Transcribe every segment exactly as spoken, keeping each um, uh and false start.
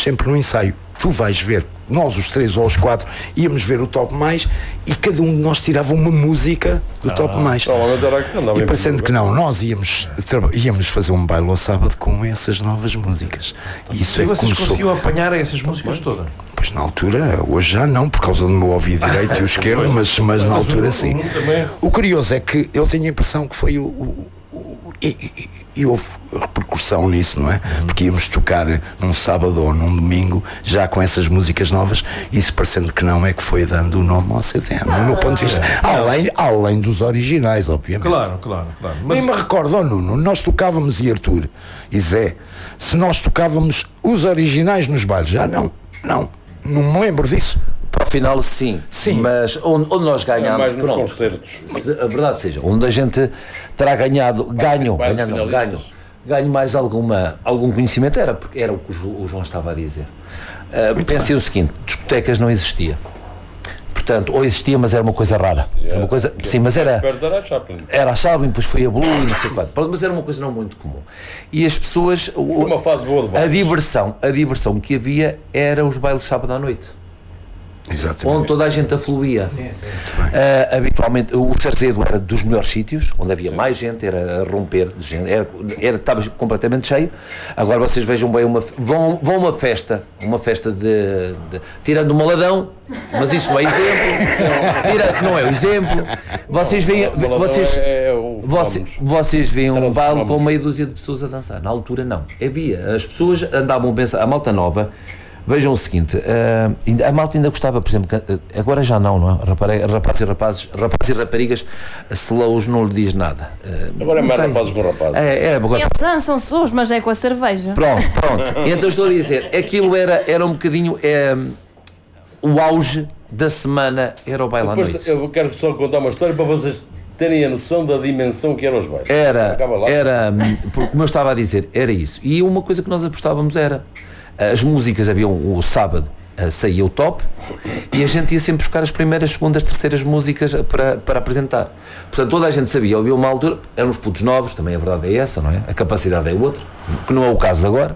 sempre no ensaio. Tu vais ver, nós os três ou os quatro íamos ver o Top Mais e cada um de nós tirava uma música do ah, Top Mais. E parecendo que não, nós íamos, íamos fazer um baile ao sábado com essas novas músicas. E isso e é vocês começou... conseguiam apanhar essas músicas todas? Pois na altura, hoje já não, por causa do meu ouvido direito e o esquerdo, mas, mas na altura sim. O curioso é que eu tenho a impressão que foi o... o E, e, e houve repercussão nisso, não é? Porque íamos tocar num sábado ou num domingo já com essas músicas novas, e isso parecendo que não é que foi dando o nome ao C D, no meu ponto de vista, além, além dos originais, obviamente. Claro, claro, claro. Mas... Nem me recordo, oh, Nuno, nós tocávamos, e Artur e Zé, se nós tocávamos os originais nos bailes, já não, não, não me lembro disso. Para o final, sim, sim. Mas onde, onde nós ganhámos, mais nos pronto, concertos. Se, a verdade seja, onde a gente terá ganhado, ganho, ganho, não, ganho, ganho mais alguma, algum conhecimento, era, porque era o que o João estava a dizer. Uh, pensei bem. O seguinte, discotecas não existia. Portanto, ou existia, mas era uma coisa rara. Era uma coisa, sim, mas era. Era a Chaplin. Era a Chaplin, depois foi a Blue e não sei quanto. Mas era uma coisa não muito comum. E as pessoas. Foi uma fase boa de bailes. A diversão, a diversão que havia era os bailes de sábado à noite. Exatamente. Onde toda a gente afluía. Sim, sim. Uh, habitualmente o Sarzedo era dos melhores sítios, onde havia sim. mais gente, era a romper de gente, era, era, estava completamente cheio. Agora vocês vejam bem, uma, vão, vão a uma festa, uma festa de, de tirando um maladão, mas isso não é exemplo. Tira, não é o exemplo. Vocês veem, vocês, é, é vocês, vocês veem um baile com meia dúzia de pessoas a dançar. Na altura não. Havia, as pessoas andavam a pensar, a malta nova. Vejam o seguinte, uh, a malta ainda gostava, por exemplo, uh, agora já não, não é? Rapaz, rapazes e rapazes, rapazes e raparigas, slows não lhe diz nada. Uh, agora é mais tem. Rapazes com rapazes. É, é, agora... Eles dançam slows, mas é com a cerveja. Pronto, pronto. Então estou a dizer, aquilo era, era um bocadinho, é, o auge da semana era o baile à noite. Eu quero só contar uma história para vocês terem a noção da dimensão que eram os bailes. Era, era, como eu estava a dizer, era isso. E uma coisa que nós apostávamos era... As músicas, haviam o sábado, saía o top e a gente ia sempre buscar as primeiras, segundas, terceiras músicas para, para apresentar. Portanto, toda a gente sabia, havia uma altura, eram os putos novos, também a verdade é essa, não é? A capacidade é outra, que não é o caso agora.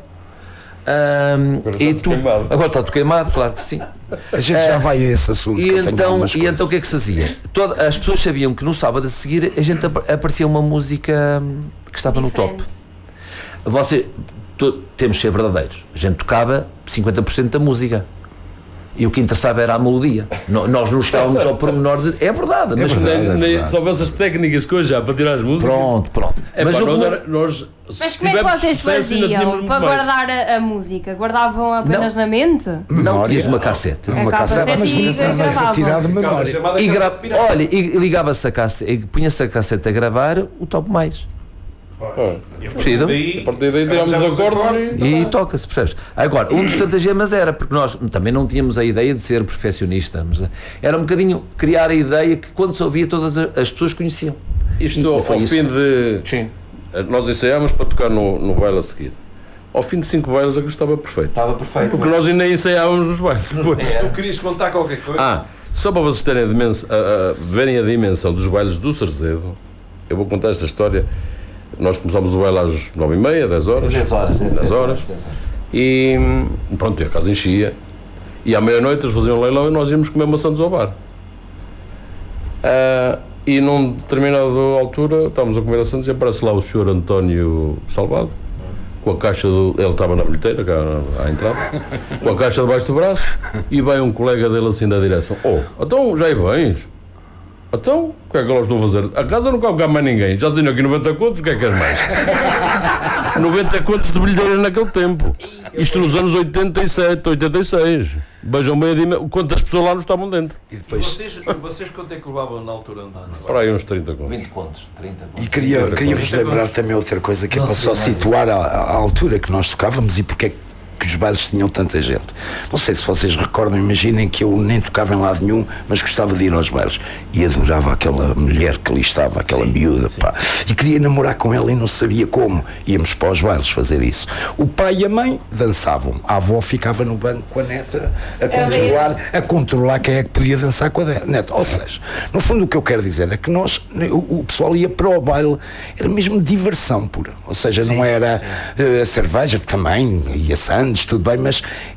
Um, agora, e está tu, agora está tudo queimado, claro que sim. A gente já vai a esse assunto. E, então, e então o que é que se fazia? Toda, as pessoas sabiam que no sábado a seguir a gente aparecia uma música que estava diferente. No top. Você... Temos de ser verdadeiros. A gente tocava cinquenta por cento da música e o que interessava era a melodia. Nós não chegávamos ao pormenor de... É verdade, mas... É verdade, é verdade. Só essas técnicas que hoje há para tirar as músicas. Pronto, pronto. É, mas, pá, nós, era, nós, mas como é que vocês faziam para guardar a, a música? Guardavam apenas não. Na mente? Não, tinhas uma cassete. Uma cassete e gravavam. de memória. E gra... Olha, e ligava-se a cassete, punha-se a cassete a gravar o Top Mais. Ah, e a partir daí, a partir daí tiramos os acordes e, e toca-se, percebes? Agora, um dos estratagemas era, porque nós também não tínhamos a ideia de ser perfeccionista, mas era um bocadinho criar a ideia que quando se ouvia todas as pessoas conheciam. Isto e, ao, ao fim de... Sim. Nós ensaiámos para tocar no, no baile a seguir. Ao fim de cinco bailes aquilo estava perfeito. Estava perfeito. Porque nós ainda ensaiávamos nos bailes depois. Tu querias contar qualquer coisa? Ah, só para vocês terem a dimensão, a, a, verem a dimensão dos bailes do Sarzedo, eu vou contar esta história. Nós começámos o baile às nove e meia, dez horas. dez horas, dez horas. E pronto, a casa enchia. E à meia-noite eles faziam um leilão e nós íamos comer maçãs ao bar. Uh, e num determinada altura estávamos a comer a Santos e aparece lá o senhor António Salvado, com a caixa do... Ele estava na bilheteira, cá à entrada, com a caixa debaixo do braço, e vem um colega dele assim da direção. Oh, então já aí vens? Então, o que é que elas estão a fazer? A casa não cabe cá mais ninguém. Já tenho aqui noventa contos, o que é que queres mais? noventa contos de bilheteiras naquele tempo. Isto nos anos oitenta e sete, oitenta e seis. Vejam bem quantas pessoas lá não estavam dentro. E depois... vocês, vocês quanto é que levavam na altura? Para aí uns trinta contos. vinte contos, trinta contos. E queria, queria-vos lembrar também outra coisa, que é para só situar a, a altura que nós tocávamos e porque é que que os bailes tinham tanta gente. Não sei se vocês recordam, imaginem que eu nem tocava em lado nenhum, mas gostava de ir aos bailes e adorava aquela mulher que ali estava, aquela sim, miúda, sim. Pá, e queria namorar com ela e não sabia como. Íamos para os bailes fazer isso. O pai e a mãe dançavam, a avó ficava no banco com a neta a controlar, a controlar quem é que podia dançar com a neta. Ou seja, no fundo o que eu quero dizer é que nós, o, o pessoal ia para o baile, era mesmo diversão pura, ou seja, sim, não era uh, a cerveja também, ia sandes, tudo bem, mas